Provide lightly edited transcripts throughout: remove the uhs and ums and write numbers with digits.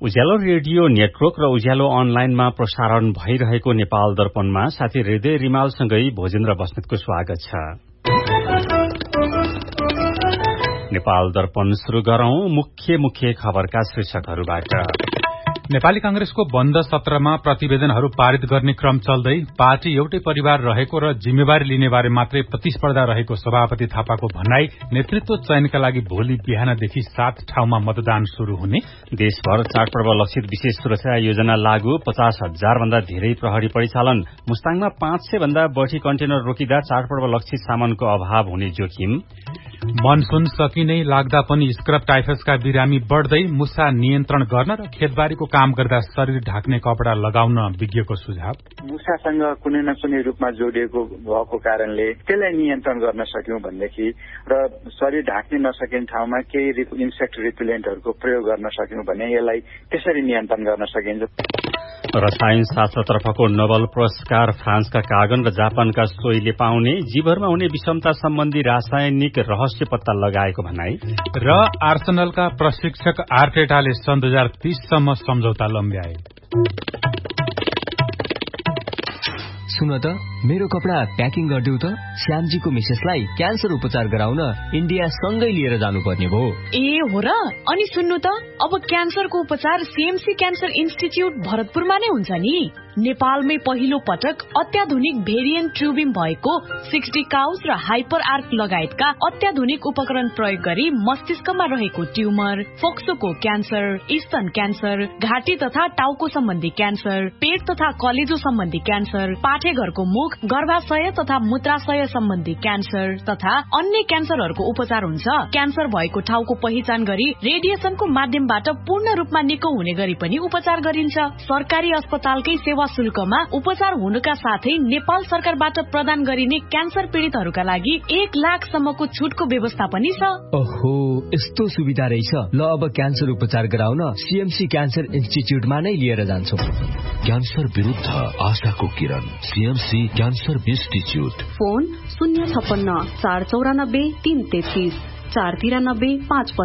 उज्यालो radio network र उज्यालो अनलाइनमा प्रसारण भइरहेको नेपाल दर्पणमा साथी हृदय रिमालसँगै भोजेन्द्र बस्नेतको स्वागत छ। नेपाल दर्पण शुरू गरौं मुख्य खबरका शीर्षकहरूबाट। नेपाली कांग्रेसको बन्द सत्रमा प्रतिवेदनहरू पारित गर्ने क्रम चल्दै पार्टी एउटै परिवार रहेको र जिम्मेवारी लिने बारे मात्रै प्रतिस्पर्धा रहेको सभापति थापाको भनाई। नेतृत्व चयनका लागि भोलि बिहानदेखि 7 ठाउँमा मतदान शुरू हुने। देशभर चाडपर्व लक्षित विशेष सुरक्षा योजना लागू। 50,000 भन्दा धेरै प्रहरी परिचालन। मुस्ताङमा 500 भन्दा बढ़ी कन्टेनर रोकिँदा चाडपर्व लक्षित सामानको अभाव हुने जोखिम। मनसून सकिनै लाग्दा पनि स्क्रब टाइफसका बिरामी बढ़दै। मुसा नियन्त्रण गर्न र खेतबारीको काम गर्दा शरीर ढाक्ने कपड़ा लगाउन विज्ञको सुझाव। मुसासँग कुनै न कुनै रूपमा जोडिएको भएको कारणले त्यसलाई नियन्त्रण गर्न सक्यौं भनेदेखि र शरीर ढाक्ने नसकिने ठाउँमा केही इन्सेक्ट रिपेलेन्टहरूको प्रयोग गर्न सक्यौं भने यसलाई त्यसरी नियन्त्रण गर्न सकिन्छ। रसायन शास्त्रतर्फको नोबल पुरस्कार फ्रान्सका कागन र जापानका सोईले पाउने। जीवहरूमा हुने विषमता सम्बन्धी रासायनिक रहस्य पत्ता लगाएको भनाई। र आर्सेनलका प्रशिक्षक आर्टेटाले सन् 2030 सम्म सम्झौता लम्ब्याए। सुन त मेरो कपडा प्याकिङ गरिदेऊ त। श्यामजीको मिसेसलाई क्यान्सर उपचार गराउन इन्डिया सँगै लिएर जानुपर्ने भयो। ए हो र। अनि सुन्नु त, अब क्यान्सरको उपचार सीएमसी क्यान्सर इन्स्टिच्युट भरतपुरमा नै हुन्छ नि। नेपालमै पहिलो पटक अत्याधुनिक भेरिएन्ट ट्युबिङ भएको 60 काउस र हाइपर आर्क लगायतका अत्याधुनिक उपकरण प्रयोग गरी मस्तिष्कमा रहेको ट्युमर, फोक्सोको क्यान्सर, स्तन क्यान्सर, घाँटी तथा टाउको सम्बन्धी क्यान्सर, पेट तथा कलेजो सम्बन्धी क्यान्सर, पाठेघरको मुख, गर्भाशय तथा मूत्राशय सम्बन्धी क्यान्सर तथा अन्य क्यान्सरहरूको उपचार हुन्छ। क्यान्सर भएको ठाउँको पहिचान गरी रेडिएसनको माध्यमबाट पूर्ण रूपमा निको हुने गरी पनि उपचार गरिन्छ। सरकारी अस्पतालकै सेवा शुल्कमा उपचार हुनुका साथै नेपाल सरकारबाट प्रदान गरिने क्यान्सर पीड़ितहरूका लागि 1 लाखसम्मको छुटको व्यवस्था पनि छ। ओहो, यस्तो सुविधा रहेछ। ल अब क्यान्सर उपचार गराउन सीएमसी क्यान्सर इन्स्टिच्युटमा नै लिएर जान्छौं। क्यान्सर विरुद्ध आशाको किरण, CMC cancer institute. Phone 056 494 333 493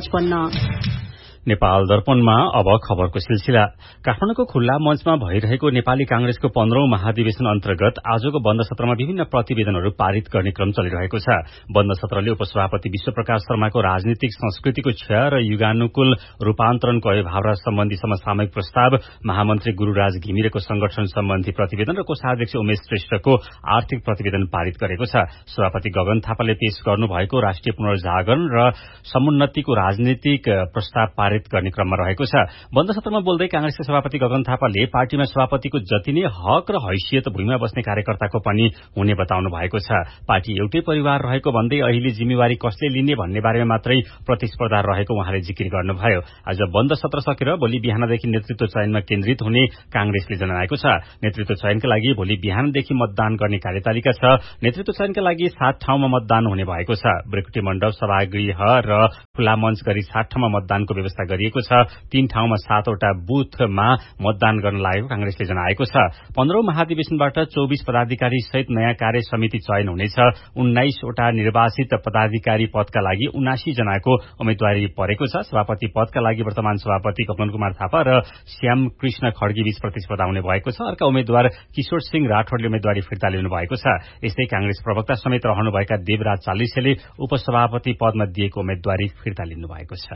555। Nepal दर्पणमा अब खबरको सिलसिला। काठमाडौँको खुल्ला मञ्चमा भइरहेको नेपाली कांग्रेसको 15औं महाधिवेशन अन्तर्गत आजको बन्द सत्रमा विभिन्न प्रतिवेदनहरू पारित गर्ने क्रम चलिरहेको छ। बन्द सत्रले उपसभापति विश्वप्रकाश शर्माको राजनीतिक संस्कृतिको क्षय र युगानुकूल रूपान्तरणको अभिभावना सम्बन्धी समसामयिक प्रस्ताव, महामन्त्री गुरूराज घिमिरेको संगठन सम्बन्धी प्रतिवेदन र कोषाध्यक्ष उमेश श्रेष्ठको आर्थिक प्रतिवेदन पारित गरेको छ। सभापति गगन थापाले पेश गर्नुभएको राष्ट्रिय पुनर्जागरण र समुन्नतिको राजनीतिक प्रस्ताव पारित गर्ने क्रममा रहेको छ। बन्द सत्रमा बोल्दै कांग्रेसका सभापति गगन थापाले पार्टीमा सभापतिको जति नै हक र हैसियत भुइँमा बस्ने कार्यकर्ताको पनि हुने बताउनु भएको छ। पार्टी एउटै परिवार रहेको भन्दै अहिले जिम्मेवारी कसले लिने भन्ने बारेमा मात्रै प्रतिस्पर्धा रहेको उहाँले जिकिर गर्नुभयो। आज बन्द सत्र सकेर भोलि बिहानदेखि नेतृत्व चयनमा केन्द्रित हुने कांग्रेसले जनाएको छ। नेतृत्व चयनका लागि भोलि बिहानदेखि मतदान गर्ने कार्यतालिका छ। नेतृत्व चयनका लागि 7 ठाउँमा मतदान हुने भएको छ। ब्रेकुटी मण्डप, सभागृह र खुला मञ्च गरी 7 ठाउँमा मतदानको व्यवस्था गरिएको छ। 3 ठाउँमा 7 वटा बुथमा मतदान गर्न लागेको कांग्रेसले जनाएको छ। 15औं महाधिवेशनबाट 24 पदाधिकारी सहित नयाँ कार्य समिति चयन हुनेछ। 19 वटा निर्वाचित पदाधिकारी पदका लागि 79 जनाको उम्मेद्वारी परेको छ। सभापति पदका लागि वर्तमान सभापति कमल कुमार थापा र श्याम कृष्ण खड्गी बीच प्रतिस्पर्धा हुने भएको छ। अर्का उम्मेद्वार किशोर सिंह राठौड़ले उम्मेद्वारी फिर्ता लिनु भएको छ। यस्तै कांग्रेस प्रवक्ता समेत रहनुभएका देवराज चालिसेले उपसभापति पदमा दिएको उम्मेद्वारी फिर्ता लिनु भएको छ।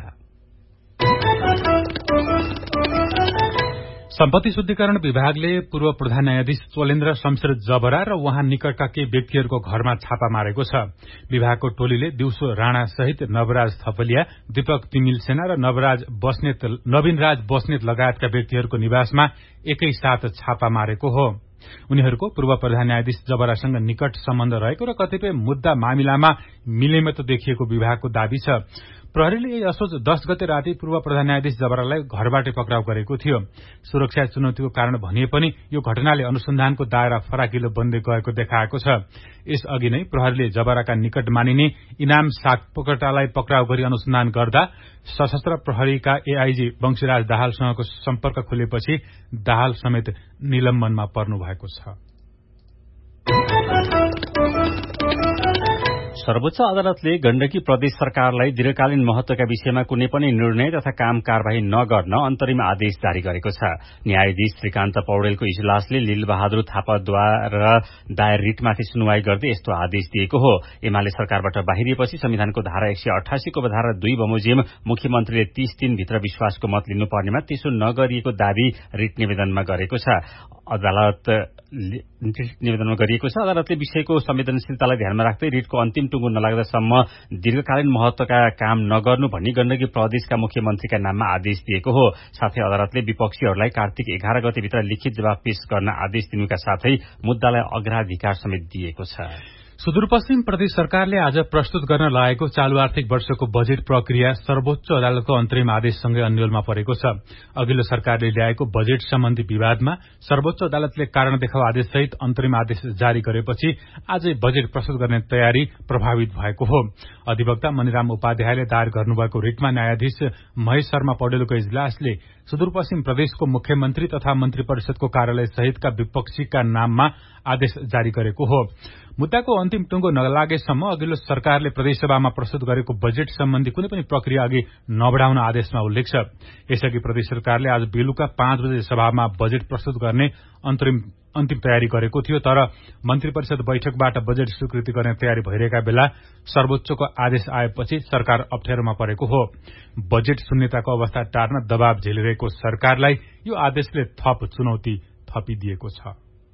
सम्पत्ति शुद्धिकरण विभागले पूर्व प्रधान न्यायाधीश चोलेन्द्र शमशेर जबरा र उहाँ निकटका केही व्यक्तिहरूको घरमा छापा मारेको छ। विभागको टोलीले दिउँसो राणा सहित नवराज थपलिया, दीपक तिमिल सेना र नवीनराज बस्नेत लगायतका व्यक्तिहरूको निवासमा एकैसाथ छापा मारेको हो। उनीहरूको पूर्व प्रधान न्यायाधीश जबरासँग निकट सम्बन्ध रहेको र कतिपय मुद्दा मामिलामा मिलेमतो देखिएको विभागको दावी छ। प्रहरीले यही असोज 10 गते राति पूर्व प्रधान न्यायाधीश जबरालाई घरबाटै पक्राउ गरेको थियो। सुरक्षा चुनौतीको कारण भनिए पनि यो घटनाले अनुसन्धानको दायरा फराकिलो बन्दै गएको देखाएको छ। यसअघि नै प्रहरीले जबराका निकट मानिने इनाम सापकोटालाई पक्राउ गरी अनुसन्धान गर्दा सशस्त्र प्रहरीका एआईजी वंशीराज दाहालसँगको सम्पर्क खुलेपछि दाहाल समेत निलम्बनमा पर्नु भएको छ। सर्वोच्च अदालतले गण्डकी प्रदेश सरकारलाई दीर्घकालीन महत्वका विषयमा कुनै पनि निर्णय तथा काम कार्यवाही नगर्न अन्तरिम आदेश जारी गरेको छ। न्यायाधीश श्रीकान्त पौडेलको इजलासले लीलबहादुर थापाद्वारा दायर रिटमाथि सुनवाई गर्दै यस्तो आदेश दिएको हो। एमाले सरकारबाट बाहिरिएपछि संविधानको धारा 188 को धारा 2 बमोजिम मुख्यमन्त्रीले 30 दिनभित्र विश्वासको मत लिनुपर्नेमा त्यसो नगरिएको दावी रिट निवेदनमा गरिएको छ। अदालतले विषयको संवेदनशीलतालाई ध्यानमा राख्दै रिटको अन्तिम टुङ्गो नलाग्दासम्म दीर्घकालीन महत्वका काम नगर्नु भनी गण्डकी प्रदेशका मुख्यमन्त्रीका नाममा आदेश दिएको हो। साथै अदालतले विपक्षीहरूलाई कार्तिक 11 गतेभित्र लिखित जवाब पेश गर्न आदेश दिनुका साथै मुद्दालाई अग्राधिकार समेत दिएको छ। सुदूरपश्चिम प्रदेश सरकारले आज प्रस्तुत गर्न लागेको चालू आर्थिक वर्षको बजेट प्रक्रिया सर्वोच्च अदालतको अन्तरिम आदेशसँगै अन्यलमा परेको छ। अघिल्लो सरकारले ल्याएको बजेट सम्बन्धी विवादमा सर्वोच्च अदालतले कारण देखाउ आदेशसहित अन्तरिम आदेश जारी गरेपछि आजै बजेट प्रस्तुत गर्ने तयारी प्रभावित भएको हो। अधिवक्ता मनिराम उपाध्यायले दायर गर्नुभएको रिटमा न्यायाधीश महेश शर्मा पौडेलको इजलासले सुदूरपश्चिम प्रदेशको मुख्यमन्त्री तथा मन्त्री परिषदको कार्यालय सहितका विपक्षीका नाममा आदेश जारी गरेको हो। मुद्दाको अन्तिम टुङ्गो नलागेसम्म अघिल्लो सरकारले प्रदेशसभामा प्रस्तुत गरेको बजेट सम्बन्धी कुनै पनि प्रक्रिया अघि नबढाउन आदेशमा उल्लेख छ। यसअघि प्रदेश सरकारले आज बेलुका 5 बजे सभामा बजेट प्रस्तुत गर्ने अन्तिम तयारी गरेको थियो, तर मन्त्री परिषद बैठकबाट बजेट स्वीकृति गर्ने तयारी भइरहेका बेला सर्वोच्चको आदेश आएपछि सरकार अप्ठ्यारोमा परेको हो। बजेट शून्यताको अवस्था टार्न दबाव झेलिरहेको सरकारलाई यो आदेशले थप चुनौती थपिदिएको छ।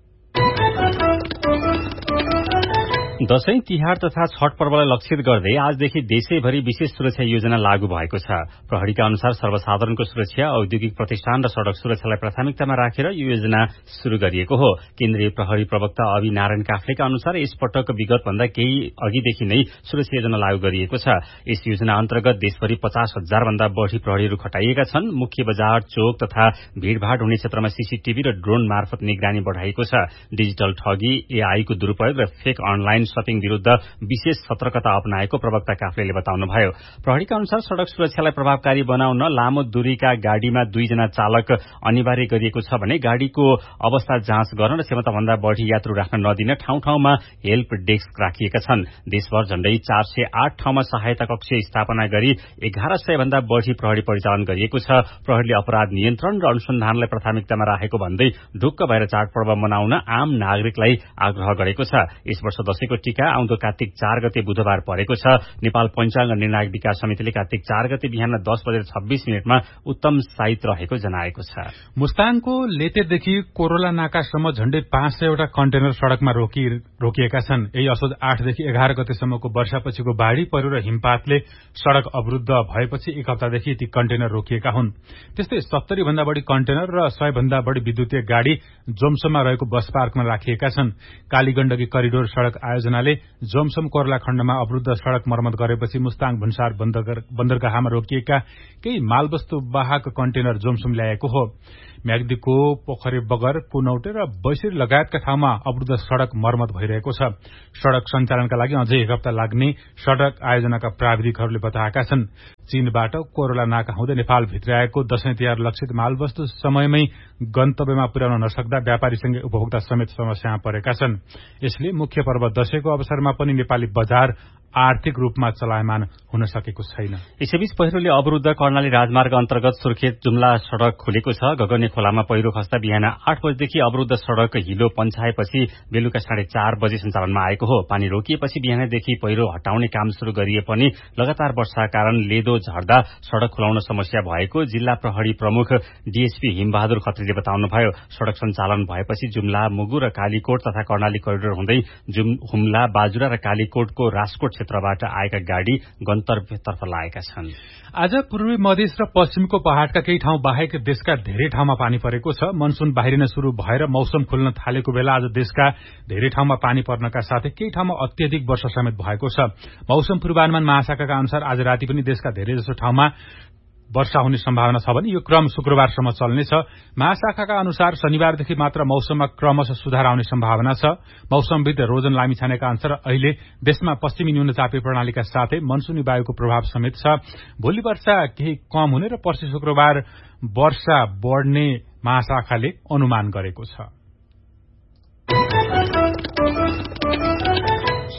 दशैं तिहार तथा छठ पर्वलाई लक्षित गर्दै आजदेखि देशैभरि विशेष सुरक्षा योजना लागू भएको छ। प्रहरीका अनुसार सर्वसाधारणको सुरक्षा, औद्योगिक प्रतिष्ठान र सड़क सुरक्षालाई प्राथमिकतामा राखेर यो योजना शुरू गरिएको हो। केन्द्रीय प्रहरी प्रवक्ता अभि नारायण काफ्लेका अनुसार यसपटक विगतभन्दा केही अघिदेखि नै सुरक्षा योजना लागू गरिएको छ। यस योजना अन्तर्गत देशभरि 50,000 भन्दा बढ़ी प्रहरीहरू खटाइएका छन्। मुख्य बजार, चोक तथा भीड़भाड़ हुने क्षेत्रमा सीसीटीभी र ड्रोन मार्फत निगरानी बढ़ाइएको छ। डिजिटल ठगी, एआई को दुरूपयोग र फेक अनलाइन शपिङ विरूद्ध विशेष सतर्कता अपनाएको प्रवक्ता काफ्लेले बताउनुभयो। प्रहरीका अनुसार सड़क सुरक्षालाई प्रभावकारी बनाउन लामो दूरीका गाड़ीमा 2 जना चालक अनिवार्य गरिएको छ भने गाड़ीको अवस्था जाँच गर्न र क्षमताभन्दा बढ़ी यात्रु राख्न नदिन ठाउँ ठाउँमा हेल्प डेस्क राखिएका छन्। देशभर झण्डै 408 ठाउँमा सहायता कक्ष स्थापना गरी 1100 भन्दा बढ़ी प्रहरी परिचालन गरिएको छ। प्रहरीले अपराध नियन्त्रण र अनुसन्धानलाई प्राथमिकतामा राखेको भन्दै ढुक्क भएर चाडपर्व मनाउन आम नागरिकलाई आग्रह गरेको छ। यस वर्ष दशैंको टीका आउँदो कार्तिक 4 गते बुधबार परेको छ। नेपाल पञ्चाङ्ग निर्णायक विकास समितिले कार्तिक 4 गते बिहान 10:26 उत्तम साइत रहेको जनाएको छ। मुस्ताङको लेतेदेखि कोरोला नाकासम्म झण्डै 500 वटा कन्टेनर सड़कमा रोकिएका छन्। यही असोज 8 देखि 11 गतेसम्मको वर्षापछिको बाढ़ी पहिरो र हिमपातले सड़क अवरुद्ध भएपछि एक हप्तादेखि ती कन्टेनर रोकिएका हुन्। त्यस्तै 70 भन्दा बढ़ी कन्टेनर र 100 भन्दा बढ़ी विद्युतीय गाड़ी जोमसोममा रहेको बस पार्कमा राखिएका छन्। कालीगण्डकी करिडोर सड़क आयोजनाले जोमसोम कोरला खण्डमा अवरुद्ध सड़क मर्मत गरेपछि मुस्ताङ भन्सार बन्दरगाहमा रोकिएका केही मालवस्तु वाहक कन्टेनर जोमसोम ल्याएको हो। म्याग्दीको पोखरे बगर, कुनौटे र बैसरी लगायतका ठाउँमा अवरुद्ध सड़क मर्मत भइरहेको छ। सड़क सञ्चालनका लागि अझै एक हप्ता लाग्ने सड़क आयोजनाका प्राविधिकहरूले बताएका छन्। चीनबाट कोरोला नाका हुँदै नेपाल भित्र आएको दशैं तिहार लक्षित मालवस्तु समयमै गन्तव्यमा पुर्याउन नसक्दा व्यापारीसँगै उपभोक्ता समेत समस्यामा परेका छन्। यसले मुख्य पर्व दशैंको अवसरमा पनि नेपाली बजार आर्थिक रूपमा चलायमान हुन सकेको छैन। यसैबीच पहिरोले अवरुद्ध कर्णाली राजमार्ग अन्तर्गत सुर्खेत जुम्ला सड़क खुलेको छ। गगने खोलामा पहिरो खस्दा बिहान 8 बजेदेखि अवरुद्ध सड़क हिलो पन्छाएपछि बेलुका 4:30 बजे सञ्चालनमा आएको हो। पानी रोकिएपछि बिहानैदेखि पहिरो हटाउने काम शुरू गरिए पनि लगातार वर्षाका कारण लेदो झर्दा सड़क खुलाउन समस्या भएको जिल्ला प्रहरी प्रमुख डीएसपी हिमबहादुर खत्रीले बताउनुभयो। सड़क सञ्चालन भएपछि जुम्ला, मुगु र कालीकोट तथा कर्णाली करिडोर हुँदै हुम्ला, बाजुरा र कालीकोटको राजकोट क्षेत्रबाट आएका गाड़ी गन्तव्यतर्फ लागेका छन्। आज पूर्वी मधेस र पश्चिमको पहाड़का केही ठाउँ बाहेक देशका धेरै ठाउँमा पानी परेको छ। मनसून बाहिरिन शुरू भएर मौसम खुल्न थालेको बेला आज देशका धेरै ठाउँमा पानी पर्नका साथै केही ठाउँमा अत्यधिक वर्षा समेत भएको छ। मौसम पूर्वानुमान महाशाखाका अनुसार आज राति पनि देशका धेरैजसो ठाउँमा वर्षा हुने सम्भावना छ भने यो क्रम शुक्रबारसम्म चल्नेछ। महाशाखाका अनुसार शनिबारदेखि मात्र मौसममा क्रमशः सुधार आउने सम्भावना छ। मौसमविद रोजन लामिछानेका अनुसार अहिले देशमा पश्चिमी न्यूनचापी प्रणालीका साथै मनसूनी वायुको प्रभाव समेत छ। भोलि वर्षा केही कम हुने र पर्सि शुक्रबार वर्षा बढ्ने महाशाखाले अनुमान गरेको छ।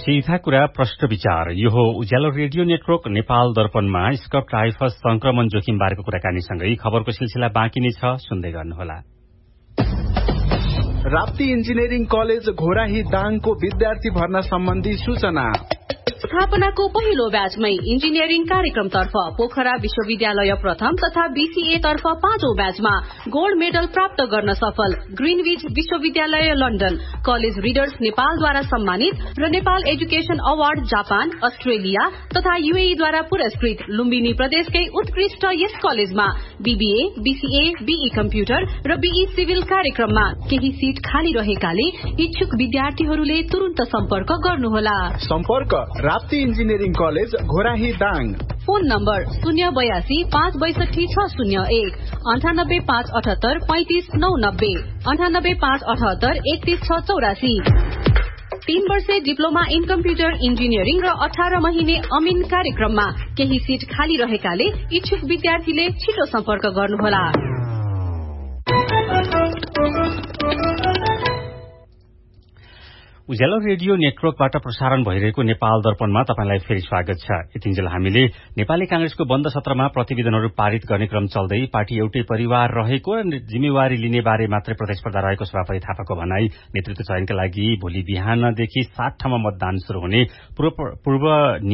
सीधा कुरा प्रश्न विचार। यो हो उज्यालो रेडियो नेटवर्क नेपाल दर्पणमा स्कप टाइफस संक्रमण जोखिम बारेको कुराकानीसँगै खबरको सिलसिला बाँकी नै छ, सुन्दै गर्नुहोला। राप्ती इन्जिनियरिङ कलेज घोराही दाङको विद्यार्थी भर्ना सम्बन्धी सूचना। स्थापनाको पहिलो ब्याचमै इन्जिनियरिङ कार्यक्रमतर्फ पोखरा विश्वविद्यालय प्रथम तथा बीसीए तर्फ 5औं ब्याचमा गोल्ड मेडल प्राप्त गर्न सफल ग्रीनविच विश्वविद्यालय लन्डन, कलेज रिडर्स नेपालद्वारा सम्मानित र Nepal education award Japan, Australia तथा यूएईद्वारा पुरस्कृत लुम्बिनी प्रदेशकै उत्कृष्ट यस कलेजमा बीबीए, बीसीए, बीई कम्प्युटर र बीई सिभिल कार्यक्रममा केही सीट खाली रहेकाले इच्छुक विद्यार्थीहरूले तुरुन्त सम्पर्क गर्नुहोला। सम्पर्क Rapti engineering college Ghorahi Dang. Phone number 082 562 601 98 578 35 990 98 578 31 684। 3 वर्षे डिप्लोमा इन कम्प्युटर इन्जिनियरिङ र 18 महिने अमिन कार्यक्रममा केही सीट खाली रहेकाले इच्छुक विद्यार्थीले छिटो सम्पर्क गर्नुहोला। उज्यालो रेडियो नेटवर्कबाट प्रसारण भइरहेको नेपाल दर्पणमा तपाईलाई फेरि स्वागत छ। यतिन्जेल हामीले नेपाली कांग्रेसको बन्द सत्रमा प्रतिवेदनहरू पारित गर्ने क्रम चल्दै पार्टी एउटै परिवार रहेको र जिम्मेवारी लिने बारे मात्रै प्रतिस्पर्धा रहेको सभापति थापाको भनाई। नेतृत्व चयनका लागि भोलि बिहानदेखि 7 ठाउँमा मतदान शुरू हुने पूर्व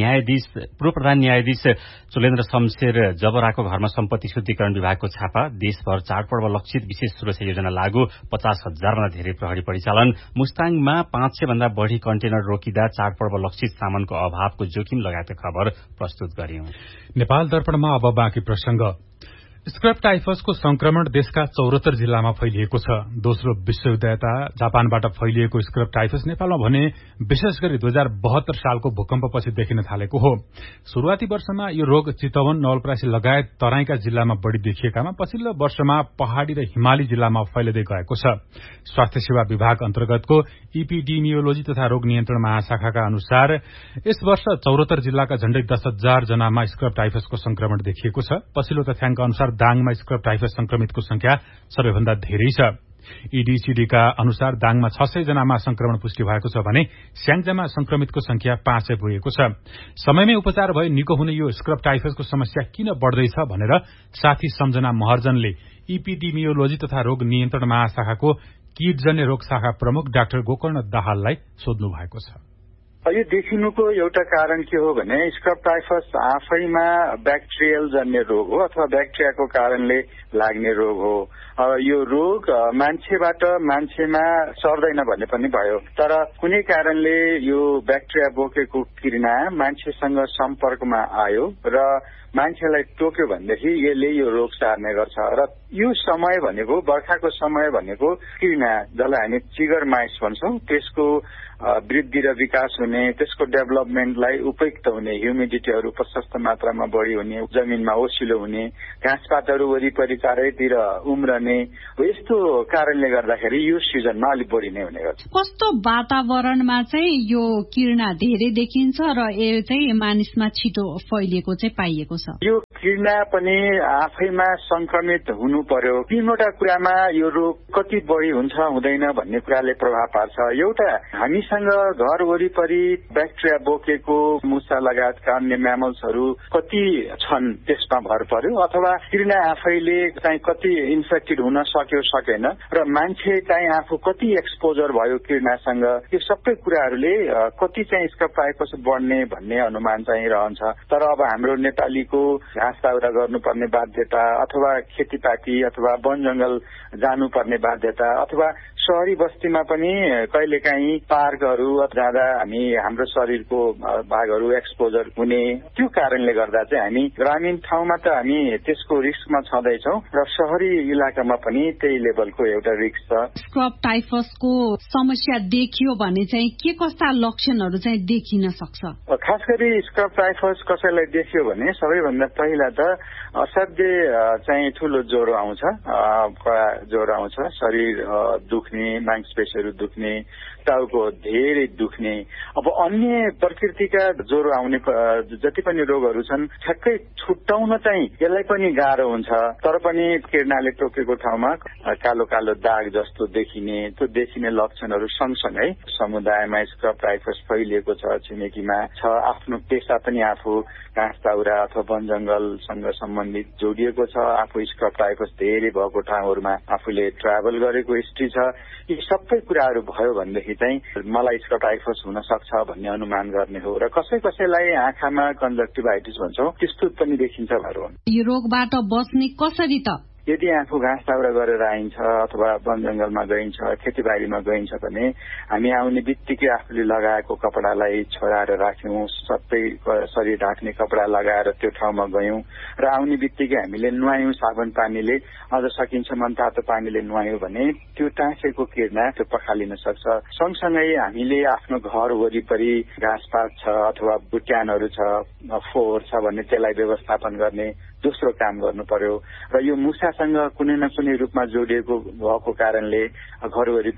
प्रधान न्यायाधीश चोलेन्द्र शमशेर जबराको घरमा सम्पत्ति शुद्धिकरण विभागको छापा। देशभर चाडपर्व लक्षित विशेष सुरक्षा योजना लागू, 50,000 भन्दा धेरै प्रहरी परिचालन। मुस्ताङमा 500 भन्दा बढ़ी कन्टेनर रोकिँदा चाडपर्व लक्षित सामानको अभावको जोखिम लगायतका खबर प्रस्तुत गर्यौं। नेपाल दर्पणमा अब बाँकी प्रसंग। स्क्रब टाइफसको संक्रमण देशका 74 जिल्लामा फैलिएको छ। दोस्रो विश्वयुद्धता जापानबाट फैलिएको स्क्रब टाइफस नेपालमा भने विशेष गरी 2072 सालको भूकम्पपछि देखिन थालेको हो। शुरूआती वर्षमा यो रोग चितवन, नवलपरासी लगायत तराईका जिल्लामा बढ़ी देखिएकामा पछिल्लो वर्षमा पहाड़ी र हिमाली जिल्लामा फैलिँदै गएको छ। स्वास्थ्य सेवा विभाग अन्तर्गतको इपिडेमियोलोजी तथा रोग नियन्त्रण महाशाखाका अनुसार यस वर्ष 74 जिल्लाका झण्डै 10,000 जनामा स्क्रब टाइफसको संक्रमण देखिएको छ। पछिल्लो तथ्याङ्क अनुसार दाङमा स्क्रब टाइफस संक्रमितको संख्या सबैभन्दा धेरै छ। ईडीसीडीका अनुसार दाङमा 600 जनामा संक्रमण पुष्टि भएको छ भने स्याङ्जामा संक्रमितको संख्या 500 पुगेको छ। समयमै उपचार भए निको हुने यो स्क्रब टाइफसको समस्या किन बढ़दैछ भनेर साथी सम्झना महर्जनले इपिडेमियोलोजी तथा रोग नियन्त्रण महाशाखाको कीटजन्य रोग शाखा प्रमुख डाक्टर गोकर्ण दाहाललाई सोध्नु भएको छ। यो देखिनुको एउटा कारण के हो भने स्क्रब टाइफस आफैमा ब्याक्टेरियल जन्य रोग हो अथवा ब्याक्टेरियाको कारणले लाग्ने रोग हो। यो रोग मान्छेबाट मान्छेमा सर्दैन भन्ने पनि भयो, तर कुनै कारणले यो ब्याक्टेरिया बोकेको किरणा मान्छेसँग सम्पर्कमा आयो र मान्छेलाई टोक्यो भनेदेखि यसले यो रोग सार्ने गर्छ। र यो समय भनेको बर्खाको समय भनेको किरणा जसलाई हामी चिगर माइस भन्छौं, त्यसको वृद्धि र विकास हुने, त्यसको डेभलपमेन्टलाई उपयुक्त हुने, ह्युमिडिटीहरू प्रशस्त मात्रामा बढ़ी हुने, जमिनमा ओसिलो हुने, घाँसपातहरू वरिपरि चारैतिर उम्रने, यस्तो कारणले गर्दाखेरि यो सिजनमा अलिक बढ़ी नै हुने गर्छ। कस्तो वातावरणमा चाहिँ यो किरणा धेरै देखिन्छ र यो चाहिँ मानिसमा छिटो फैलिएको चाहिँ पाइएको छ? यो किरणा पनि आफैमा संक्रमित हुनु पर्यो। तीनवटा कुरामा यो रोग कति बढ़ी हुन्छ हुँदैन भन्ने कुराले प्रभाव पार्छ। एउटा हामीसँग घर वरिपरि ब्याक्टेरिया बोकेको मुसा लगायतका अन्य म्यामल्सहरू कति छन् त्यसमा भर पर्यो, अथवा किरणा आफैले चाहिँ कति इन्फेक्टेड हुन सक्यो सकेन र मान्छे चाहिँ आफू कति एक्सपोजर भयो किरणासँग, यो सबै कुराहरूले कति चाहिँ स्क्रब टाइफस बढ्ने भन्ने अनुमान चाहिँ रहन्छ। तर अब हाम्रो नेपालीको घाँस दाउरा गर्नुपर्ने बाध्यता अथवा खेतीपाती अथवा वन जंगल जानुपर्ने बाध्यता अथवा शहरी बस्तीमा पनि कहिलेकाहीँ पार्कहरू जाँदा हाम्रो शरीरको भागहरू एक्सपोजर हुने, त्यो कारणले गर्दा चाहिँ हामी ग्रामीण ठाउँमा त हामी त्यसको रिस्कमा छँदैछौँ र शहरी इलाकामा पनि त्यही लेभलको एउटा रिस्क छ। स्क्रब टाइफसको समस्या देखियो भने चाहिँ के कस्ता लक्षणहरू चाहिँ देखिन सक्छ? खास गरी स्क्रब टाइफस कसैलाई देखियो भने सबैभन्दा पहिला त असाध्य चाहिँ ठूलो ज्वरो आउँछ, कडा ज्वरो आउँछ, शरीर दुख्ने दुख्ने, मांसपेशीहरू दुख्ने, टाउको धेरै दुख्ने, अब अन्य प्रकृतिका ज्वरो आउने जति पनि रोगहरू छन् ठ्याक्कै छुट्याउन चाहिँ यसलाई पनि गाह्रो हुन्छ। तर पनि किर्नाले टोकेको ठाउँमा कालो कालो दाग जस्तो देखिने, त्यो देखिने लक्षणहरू सँगसँगै समुदायमा स्क्रब टाइफस फैलिएको छ, छिमेकीमा छ, आफ्नो पेसा पनि आफू घाँस दाउरा अथवा वन जंगलसँग सम्बन्धित जोडिएको छ, आफू स्क्रब टाइफस धेरै भएको ठाउँहरूमा आफूले ट्राभल गरेको हिस्ट्री छ, यी सबै कुराहरू भयो भनेदेखि चाहिँ मलाई स्क्रब टाइफस हुन सक्छ भन्ने अनुमान गर्ने हो। र कसैलाई आँखामा कन्जक्टिभाइटिस भन्छौं त्यस्तो पनि देखिन्छ भएर यो रोगबाट बच्ने कसरी त? यदि आफू घाँस दाउरा गरेर आइन्छ अथवा वन जंगलमा गइन्छ, खेतीबारीमा गइन्छ भने हामी आउने बित्तिकै आफूले लगाएको कपडालाई छोडाएर राख्यौं, सबै शरीर ढाक्ने कपडा लगाएर त्यो ठाउँमा गयौं र आउने बित्तिकै हामीले नुहायौं साबुन पानीले, अझ सकिन्छ मनतातो पानीले नुहायौं भने त्यो टाँसेको किर्ना त्यो पखालिन सक्छ। सँगसँगै हामीले आफ्नो घर वरिपरि घाँसपात छ अथवा बुट्यानहरू छ, फोहोर छ भने त्यसलाई व्यवस्थापन गर्ने दोस्रो काम गर्नु पर्यो। र यो मुसासँग कुनै न कुनै रूपमा जोडिएको भएको कारणले घर वरिपरि